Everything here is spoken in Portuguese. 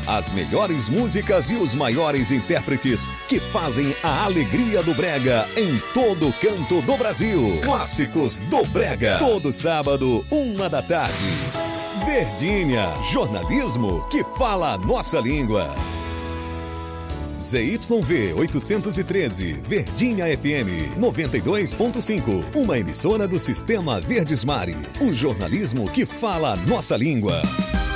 As melhores músicas e os maiores intérpretes que fazem a alegria do brega em todo canto do Brasil. Clássicos do Brega. Todo sábado, 1h. Verdinha, jornalismo que fala a nossa língua. ZYV 813, Verdinha FM 92.5. Uma emissora do Sistema Verdes Mares. Um jornalismo que fala a nossa língua.